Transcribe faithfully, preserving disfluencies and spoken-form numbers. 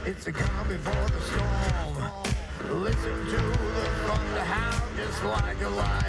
It's a calm before the storm. Listen to the thunder hound just like a lion.